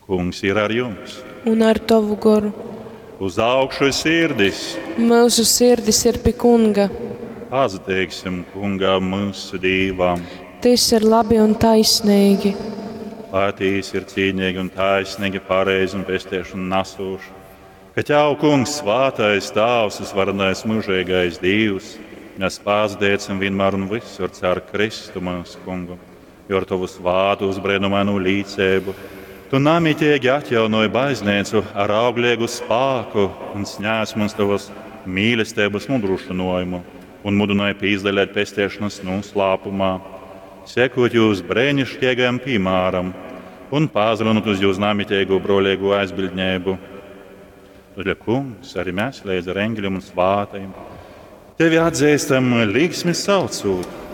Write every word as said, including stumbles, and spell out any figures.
Kungs ir ar jums. un ar tavu garu. Uz augšu sirdis, Mūsu sirdis ir pie Kunga. pateiksim Kungam mūsu dīvām. Tas ir labi un taisnīgi. Patīs ir cīņīgi un taisnīgi, pareizi un pestīšanu nesoši. Ka Tev, Kungs, svātais Tēvs, visvarenais mūžīgais Dievs, mēs pateicam vienmēr un visur caur Kristu mūsu Kungu, jo ar Tavu svātu uzbrēnumainu līdzību Tu namitīgi atjaunoji baznīcu ar auglīgu spēku un sņēs mums Tavas mīlestības nodrošinājumu un mudināji pīzdaļāt pestīšanas noslēpumā, sekot Jūs brēnišķīgajam piemēram un pazrunot uz Jūs namitīgu brolīgu aizbildņību. Todēļ, Kungs, arī mēs līdz ar eņģeļiem un svātajiem Tevi atzīstam līgsmi saucot